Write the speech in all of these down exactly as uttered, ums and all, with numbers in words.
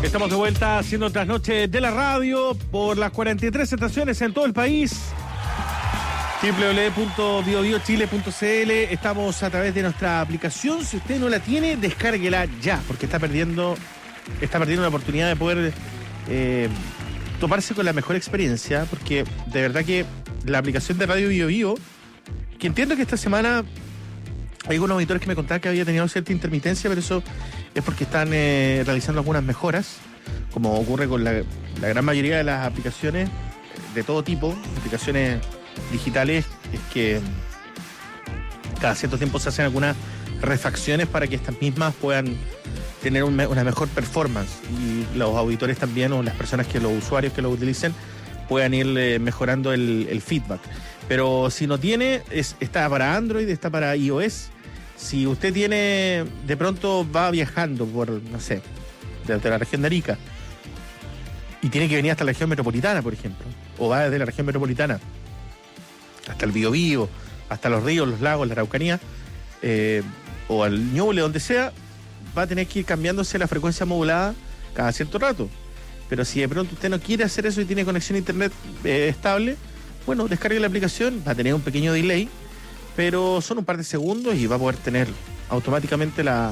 Estamos de vuelta haciendo Trasnoche de la Radio por las cuarenta y tres estaciones en todo el país. doble u doble u doble u punto bio bio chile punto c l. Estamos a través de nuestra aplicación. Si usted no la tiene, descárguela ya, porque está perdiendo, está perdiendo la oportunidad de poder eh, toparse con la mejor experiencia, porque de verdad que la aplicación de Radio Bio Bio, que entiendo que esta semana hay algunos auditores que me contaban que había tenido cierta intermitencia, pero eso es porque están eh, realizando algunas mejoras, como ocurre con la, la gran mayoría de las aplicaciones de todo tipo, aplicaciones digitales, es que cada cierto tiempo se hacen algunas refacciones para que estas mismas puedan tener un, una mejor performance, y los auditores también, o las personas que los usuarios que lo utilicen, puedan ir eh, mejorando el, el feedback. Pero si no tiene, es, está para Android, está para iOS. Si usted tiene, de pronto va viajando por, no sé, desde la región de Arica y tiene que venir hasta la región metropolitana, por ejemplo, o va desde la región metropolitana hasta el Biobío, hasta los ríos, los lagos, la Araucanía, eh, o al Ñuble, donde sea, va a tener que ir cambiándose la frecuencia modulada cada cierto rato. Pero si de pronto usted no quiere hacer eso y tiene conexión a internet eh, estable, bueno, descargue la aplicación, va a tener un pequeño delay, pero son un par de segundos y va a poder tener automáticamente la,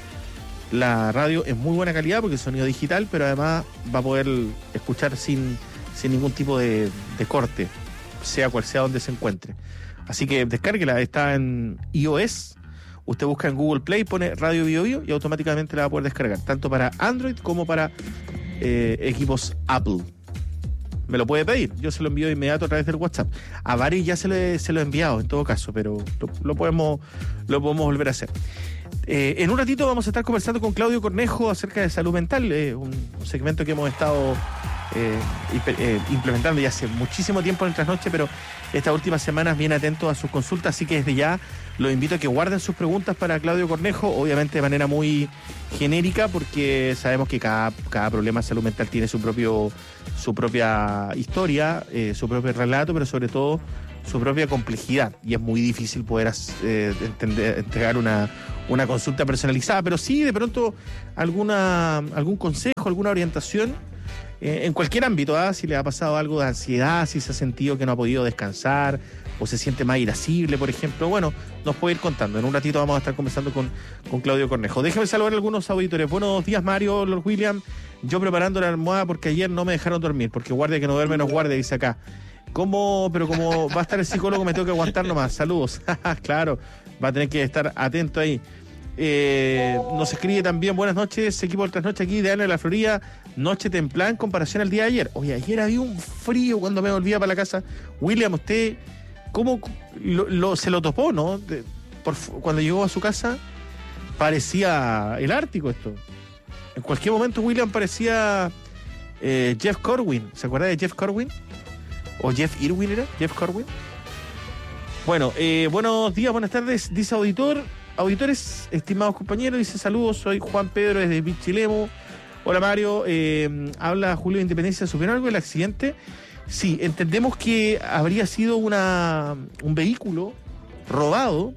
la radio en muy buena calidad, porque es sonido digital, pero además va a poder escuchar sin, sin ningún tipo de, de corte, sea cual sea donde se encuentre. Así que descárguela, está en iOS, usted busca en Google Play, pone Radio Bio Bio y automáticamente la va a poder descargar, tanto para Android como para eh, equipos Apple. Me lo puede pedir, yo se lo envío de inmediato a través del WhatsApp. A varios ya se lo he, se lo he enviado en todo caso, pero lo, lo, podemos, lo podemos volver a hacer. Eh, en un ratito vamos a estar conversando con Claudio Cornejo acerca de salud mental, eh, un, un segmento que hemos estado eh, hiper, eh, implementando ya hace muchísimo tiempo en el Trasnoche, pero estas últimas semanas bien atentos a sus consultas, así que desde ya los invito a que guarden sus preguntas para Claudio Cornejo, obviamente de manera muy genérica, porque sabemos que cada, cada problema de salud mental tiene su propio su propia historia, eh, su propio relato, pero sobre todo su propia complejidad, y es muy difícil poder eh, entender, entregar una, una consulta personalizada, pero sí de pronto alguna algún consejo, alguna orientación eh, en cualquier ámbito, ¿eh? Si le ha pasado algo de ansiedad, si se ha sentido que no ha podido descansar o se siente más irascible, por ejemplo, bueno, nos puede ir contando. En un ratito vamos a estar conversando con, con Claudio Cornejo. Déjame saludar a algunos auditores. Buenos días, Mario, Lord William. Yo preparando la almohada porque ayer no me dejaron dormir, porque guardia que no duerme nos guardia, dice acá. ¿Cómo? Pero como va a estar el psicólogo, me tengo que aguantar nomás. Saludos. Claro, va a tener que estar atento ahí. Eh, nos escribe también, buenas noches, equipo del Trasnoche aquí de Ana de la Florida. Noche templada en comparación al día de ayer. Oye, ayer había un frío cuando me volvía para la casa. William, usted, ¿cómo lo, lo, se lo topó, no? De, por, cuando llegó a su casa, parecía el Ártico esto. En cualquier momento William parecía eh, Jeff Corwin. ¿Se acuerda de Jeff Corwin? ¿O Jeff Irwin era? ¿Jeff Corwin? Bueno, eh, buenos días, buenas tardes, dice auditor. Auditores, estimados compañeros, dice saludos, soy Juan Pedro desde Pichilemu. Hola Mario, eh, habla Julio de Independencia. ¿Supieron algo del accidente? Sí, entendemos que habría sido una un vehículo robado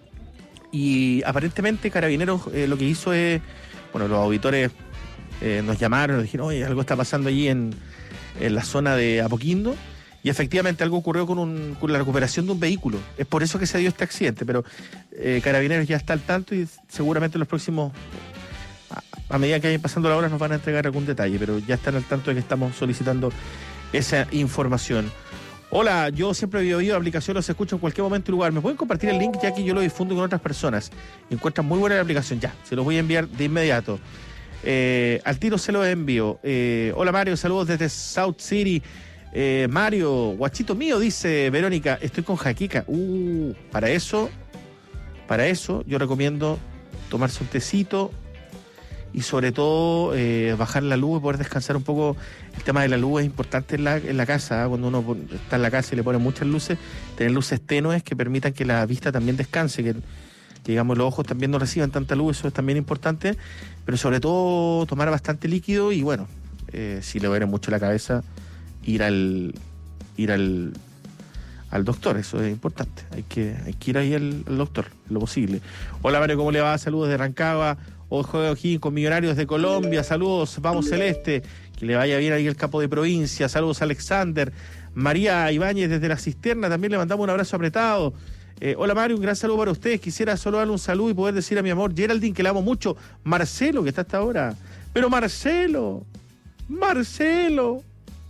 y aparentemente Carabineros eh, lo que hizo es... Bueno, los auditores eh, nos llamaron, nos dijeron, oye, algo está pasando allí en, en la zona de Apoquindo, y efectivamente algo ocurrió con, un, con la recuperación de un vehículo. Es por eso que se dio este accidente, pero eh, Carabineros ya está al tanto y seguramente los próximos, a, a medida que vayan pasando la hora, nos van a entregar algún detalle, pero ya están al tanto de que estamos solicitando esa información. Hola, yo siempre he oído la aplicación, los escucho en cualquier momento y lugar. ¿Me pueden compartir el link ya que yo lo difundo con otras personas? Encuentran muy buena la aplicación. Ya, se los voy a enviar de inmediato. Eh, al tiro se los envío. Eh, hola Mario, saludos desde South City. Eh, Mario, guachito mío, dice Verónica, estoy con jaquica. Uh, para eso, para eso yo recomiendo tomarse un tecito y sobre todo eh, bajar la luz y poder descansar un poco. El tema de la luz es importante en la, en la casa, ¿eh? Cuando uno está en la casa y le ponen muchas luces, tener luces tenues que permitan que la vista también descanse, que, que digamos los ojos también no reciban tanta luz, eso es también importante, pero sobre todo tomar bastante líquido y bueno, eh, si le duele mucho la cabeza, ir al ir al al doctor, eso es importante, hay que, hay que ir ahí al, al doctor, lo posible. Hola Mario, ¿cómo le va? Saludos de Rancagua. Hoy juega O'Higgins con Millonarios de Colombia. Saludos, vamos Celeste. Que le vaya bien ahí el capo de provincia. Saludos, Alexander. María Ibáñez desde la Cisterna, también le mandamos un abrazo apretado. Eh, hola Mario, un gran saludo para ustedes. Quisiera solo darle un saludo y poder decir a mi amor Geraldine que le amo mucho. Marcelo, que está hasta ahora. Pero Marcelo, Marcelo.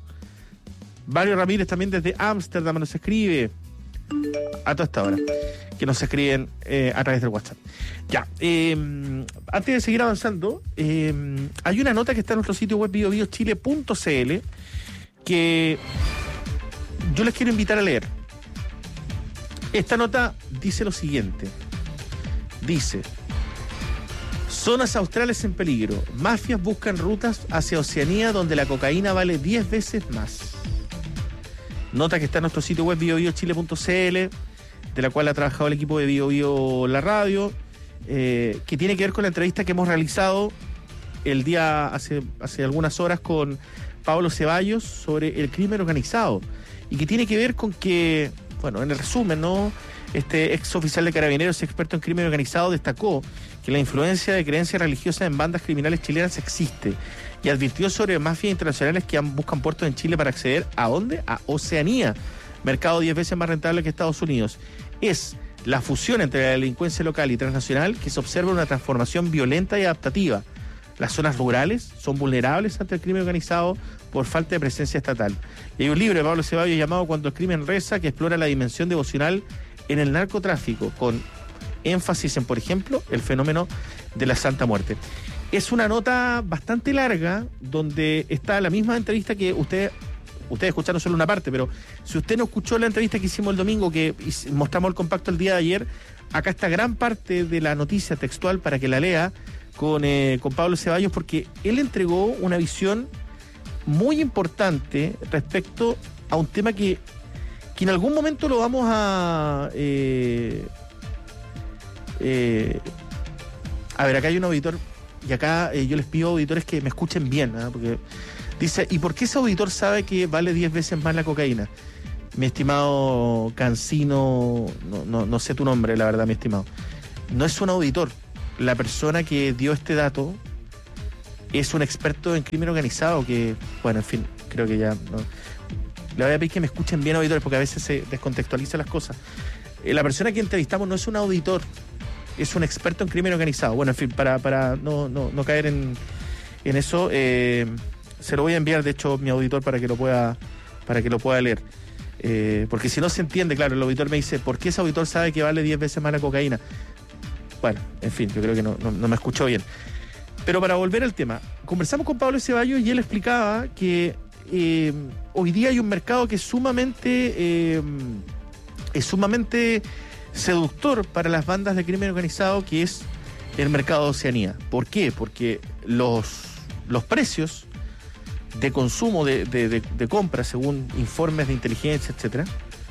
Mario Ramírez también desde Ámsterdam nos escribe. A toda esta hora. Que nos escriben eh, a través del WhatsApp. Ya, eh, antes de seguir avanzando, eh, hay una nota que está en nuestro sitio web bio bio chile punto c l que yo les quiero invitar a leer. Esta nota dice lo siguiente. Dice: zonas australes en peligro. Mafias buscan rutas hacia Oceanía donde la cocaína vale diez veces más. Nota que está en nuestro sitio web bio bio chile punto c l, de la cual ha trabajado el equipo de Bio Bio La Radio, eh, que tiene que ver con la entrevista que hemos realizado el día hace, hace algunas horas con Pablo Ceballos sobre el crimen organizado, y que tiene que ver con que, bueno, en el resumen, ¿no? Este ex oficial de Carabineros y experto en crimen organizado destacó que la influencia de creencias religiosas en bandas criminales chilenas existe y advirtió sobre mafias internacionales que buscan puertos en Chile para acceder ¿a dónde? A Oceanía, mercado diez veces más rentable que Estados Unidos. Es la fusión entre la delincuencia local y transnacional que se observa una transformación violenta y adaptativa. Las zonas rurales son vulnerables ante el crimen organizado por falta de presencia estatal. Y hay un libro de Pablo Ceballos llamado Cuando el crimen reza, que explora la dimensión devocional en el narcotráfico, con énfasis en, por ejemplo, el fenómeno de la Santa Muerte. Es una nota bastante larga, donde está la misma entrevista que usted, ustedes escucharon solo una parte, pero si usted no escuchó la entrevista que hicimos el domingo, que mostramos el compacto el día de ayer, acá está gran parte de la noticia textual para que la lea con, eh, con Pablo Ceballos, porque él entregó una visión muy importante respecto a un tema que, que en algún momento lo vamos a... Eh, eh, a ver, acá hay un auditor, y acá eh, yo les pido a auditores que me escuchen bien, ¿eh? Porque dice, ¿y por qué ese auditor sabe que vale diez veces más la cocaína? Mi estimado Cancino, no, no, no sé tu nombre, la verdad, mi estimado. No es un auditor. La persona que dio este dato es un experto en crimen organizado que, bueno, en fin, creo que ya... No. Le voy a pedir que me escuchen bien, auditores, porque a veces se descontextualizan las cosas. Eh, la persona que entrevistamos no es un auditor, es un experto en crimen organizado. Bueno, en fin, para, para no, no, no caer en, en eso, eh, se lo voy a enviar, de hecho, mi auditor para que lo pueda, para que lo pueda leer. Eh, porque si no se entiende, claro, el auditor me dice, ¿por qué ese auditor sabe que vale diez veces más la cocaína? Bueno, en fin, yo creo que no, no, no me escuchó bien. Pero para volver al tema, conversamos con Pablo Ceballos y él explicaba que eh, hoy día hay un mercado que es sumamente, eh, es sumamente seductor para las bandas de crimen organizado, que es el mercado de Oceanía. ¿Por qué? Porque los, los precios de consumo, de, de, de, de compra, según informes de inteligencia, etcétera,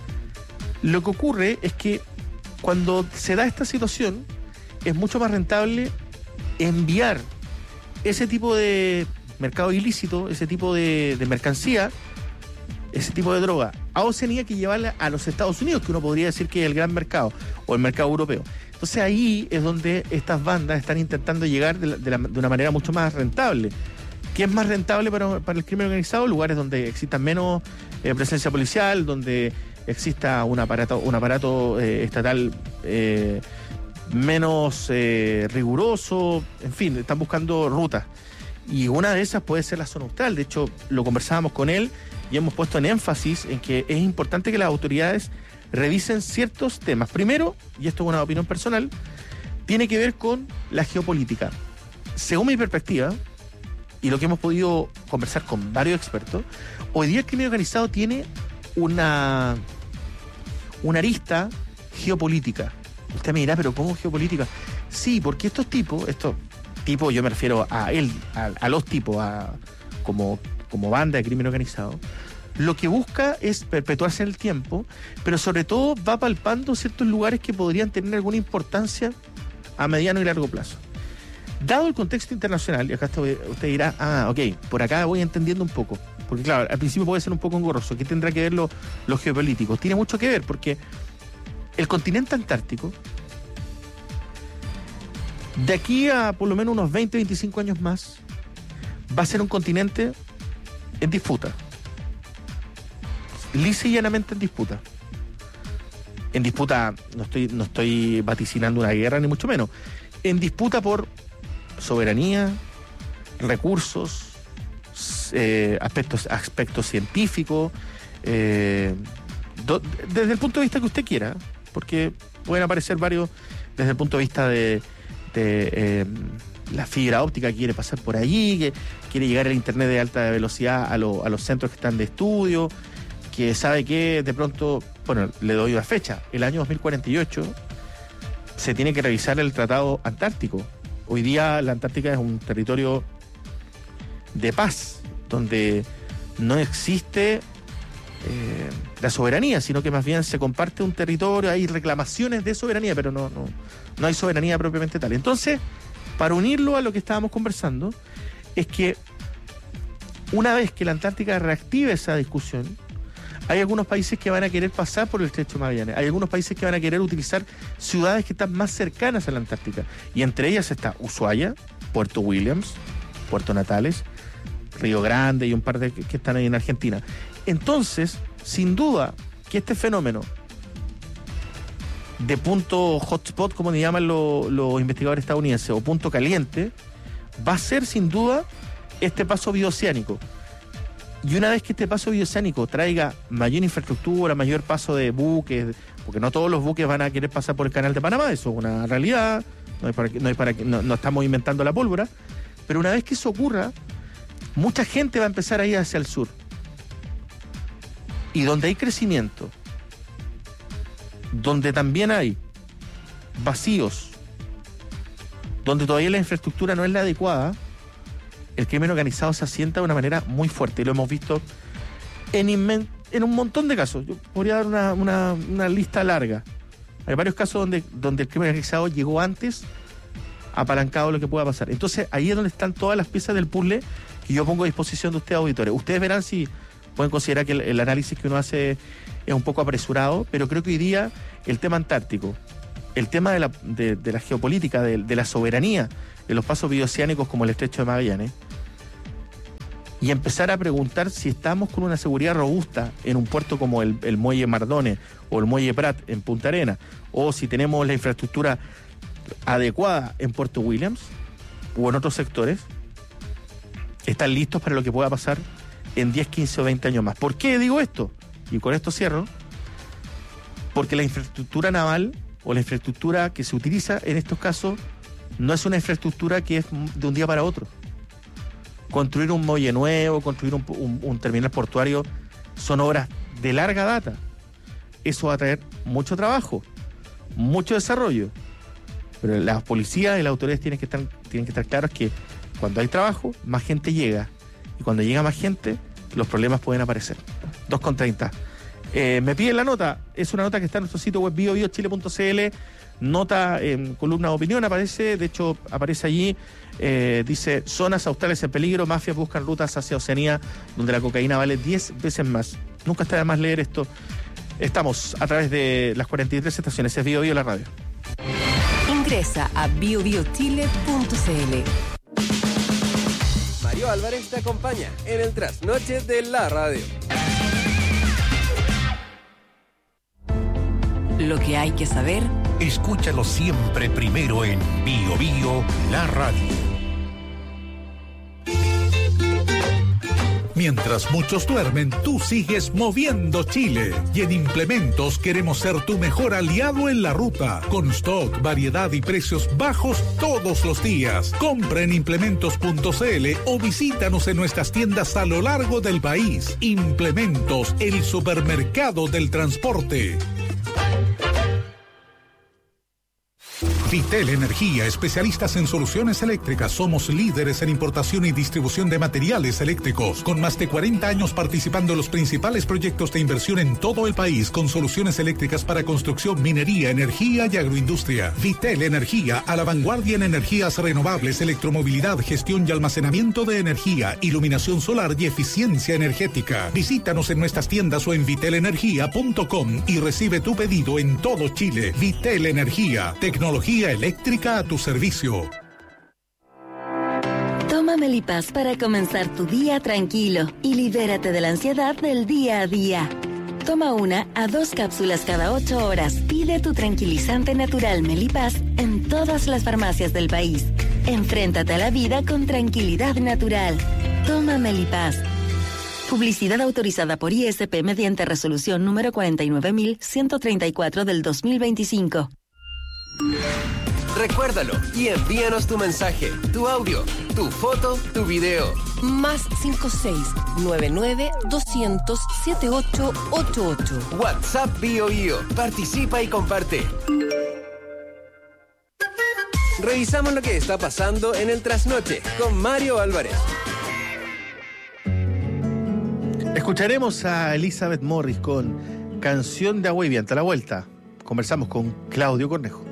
lo que ocurre es que cuando se da esta situación, es mucho más rentable enviar ese tipo de mercado ilícito, ese tipo de, de mercancía, ese tipo de droga a Oceanía que llevarla a los Estados Unidos, que uno podría decir que es el gran mercado, o el mercado europeo. Entonces ahí es donde estas bandas están intentando llegar de, la, de, la, de una manera mucho más rentable. ¿Qué es más rentable para, para el crimen organizado? Lugares donde exista menos eh, presencia policial, donde exista un aparato, un aparato eh, estatal eh, menos eh, riguroso, en fin, están buscando rutas. Y una de esas puede ser la zona austral. De hecho, lo conversábamos con él y hemos puesto en énfasis en que es importante que las autoridades revisen ciertos temas. Primero, y esto es una opinión personal, tiene que ver con la geopolítica. Según mi perspectiva, y lo que hemos podido conversar con varios expertos, hoy día el crimen organizado tiene una, una arista geopolítica. Usted me dirá, ¿pero cómo geopolítica? Sí, porque estos tipos, estos tipos, yo me refiero a él, a, a los tipos, a, como, como banda de crimen organizado, lo que busca es perpetuarse en el tiempo, pero sobre todo va palpando ciertos lugares que podrían tener alguna importancia a mediano y largo plazo. Dado el contexto internacional, y acá usted dirá, ah, ok, por acá voy entendiendo un poco, porque claro, al principio puede ser un poco engorroso. ¿Qué tendrá que ver lo, los geopolíticos? Tiene mucho que ver, porque el continente antártico De aquí a por lo menos unos veinte, veinticinco años más, va a ser un continente en disputa. Lisa y llanamente en disputa. En disputa, no estoy, no estoy vaticinando una guerra, ni mucho menos. En disputa por soberanía, recursos, eh, aspectos, aspectos científicos, eh, do, desde el punto de vista que usted quiera, porque pueden aparecer varios, desde el punto de vista de, de eh, la fibra óptica que quiere pasar por allí, que quiere llegar al internet de alta velocidad a, lo, a los centros que están de estudio, que sabe que de pronto, bueno, le doy una fecha, el año dos mil cuarenta y ocho se tiene que revisar el Tratado Antártico. Hoy día la Antártica es un territorio de paz, donde no existe eh, la soberanía, sino que más bien se comparte un territorio, hay reclamaciones de soberanía, pero no, no, no hay soberanía propiamente tal. Entonces, para unirlo a lo que estábamos conversando, es que una vez que la Antártica reactive esa discusión, hay algunos países que van a querer pasar por el Estrecho de Magallanes, hay algunos países que van a querer utilizar ciudades que están más cercanas a la Antártica, y entre ellas está Ushuaia, Puerto Williams, Puerto Natales, Río Grande y un par de que, que están ahí en Argentina. Entonces, sin duda que este fenómeno de punto hotspot, como le llaman lo, los investigadores estadounidenses, o punto caliente, va a ser sin duda este paso bioceánico. Y una vez que este paso bioceánico traiga mayor infraestructura, mayor paso de buques, porque no todos los buques van a querer pasar por el canal de Panamá, eso es una realidad, no, hay para, no, hay para, no, no estamos inventando la pólvora, pero una vez que eso ocurra, mucha gente va a empezar a ir hacia el sur. Y donde hay crecimiento, donde también hay vacíos, donde todavía la infraestructura no es la adecuada, el crimen organizado se asienta de una manera muy fuerte, y lo hemos visto en, inmen- en un montón de casos. Yo podría dar una, una, una lista larga. Hay varios casos donde, donde el crimen organizado llegó antes, apalancado lo que pueda pasar. Entonces, ahí es donde están todas las piezas del puzzle que yo pongo a disposición de ustedes, auditores. Ustedes verán si pueden considerar que el, el análisis que uno hace es un poco apresurado, pero creo que hoy día el tema antártico, el tema de la, de, de la geopolítica, de, de la soberanía, de los pasos bioceánicos como el Estrecho de Magallanes, y empezar a preguntar si estamos con una seguridad robusta en un puerto como el, el Muelle Mardones o el Muelle Prat en Punta Arenas, o si tenemos la infraestructura adecuada en Puerto Williams o en otros sectores, están listos para lo que pueda pasar en diez, quince o veinte años más. ¿Por qué digo esto? Y con esto cierro. Porque la infraestructura naval o la infraestructura que se utiliza en estos casos no es una infraestructura que es de un día para otro. Construir un muelle nuevo, construir un, un, un terminal portuario, son obras de larga data. Eso va a traer mucho trabajo, mucho desarrollo. Pero las policías y las autoridades tienen que estar, tienen que estar claros que cuando hay trabajo, más gente llega. Y cuando llega más gente, los problemas pueden aparecer. dos con treinta. Eh, me piden la nota. Es una nota que está en nuestro sitio web bio bio chile punto c l. Nota en columna de opinión, aparece, de hecho aparece allí, eh, dice: zonas australes en peligro, mafias buscan rutas hacia Oceanía donde la cocaína vale diez veces más. Nunca está de más leer esto. Estamos a través de las cuarenta y tres estaciones, es Bio Bio la radio. Ingresa a bio bio chile punto c l. Mario Álvarez te acompaña en el trasnoche de la radio. Lo que hay que saber. Escúchalo siempre primero en Bio Bio la radio. Mientras muchos duermen, tú sigues moviendo Chile. Y en Implementos queremos ser tu mejor aliado en la ruta. Con stock, variedad y precios bajos todos los días. Compra en implementos punto c l o visítanos en nuestras tiendas a lo largo del país. Implementos, el supermercado del transporte. Vitel Energía, especialistas en soluciones eléctricas. Somos líderes en importación y distribución de materiales eléctricos, con más de cuarenta años participando en los principales proyectos de inversión en todo el país, con soluciones eléctricas para construcción, minería, energía y agroindustria. Vitel Energía, a la vanguardia en energías renovables, electromovilidad, gestión y almacenamiento de energía, iluminación solar y eficiencia energética. Visítanos en nuestras tiendas o en vitel energía punto com y recibe tu pedido en todo Chile. Vitel Energía, tecnología Energía eléctrica a tu servicio. Toma Melipaz para comenzar tu día tranquilo y libérate de la ansiedad del día a día. Toma una a dos cápsulas cada ocho horas. Pide tu tranquilizante natural Melipaz en todas las farmacias del país. Enfréntate a la vida con tranquilidad natural. Toma Melipaz. Publicidad autorizada por I S P mediante resolución número cuarenta y nueve mil ciento treinta y cuatro del dos mil veinticinco. Recuérdalo y envíanos tu mensaje, tu audio, tu foto, tu video. Más cinco seis nueve nueve doscientos setenta y ocho ochenta y ocho. WhatsApp Bio Bio. Participa y comparte. Revisamos lo que está pasando en el Trasnoche con Mario Álvarez. Escucharemos a Elizabeth Morris con Canción de Agua y Viento. A la vuelta conversamos con Claudio Cornejo.